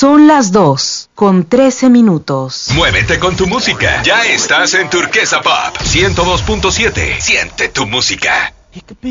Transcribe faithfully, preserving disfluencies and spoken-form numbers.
Son las dos con trece minutos. Muévete con tu música. Ya estás en Turquesa Pop ciento dos punto siete. Siente tu música.